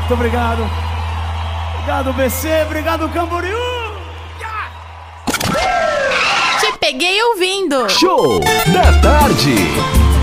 Muito obrigado. Obrigado, BC. Obrigado, Camboriú. Te peguei ouvindo. Show da tarde.